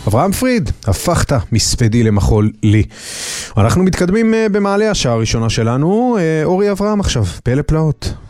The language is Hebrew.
אברהם פריד, הפכת מספדי למחול לי. אנחנו מתקדמים במעלה השעה הראשונה שלנו. אורי אברהם עכשיו, פלא פלאות.